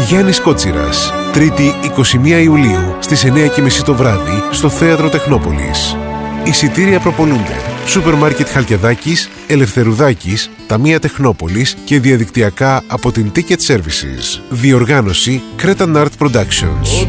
Γιάννης Κότσιρας, Τρίτη 21 Ιουλίου στις 9:30 το βράδυ στο Θέατρο Τεχνόπολης. Εισιτήρια προπολούνται. Σούπερ Μάρκετ Χαλκιαδάκης, Ελευθερουδάκης, Ταμεία Τεχνόπολης και διαδικτυακά από την Ticket Services. Διοργάνωση Cretan Art Productions.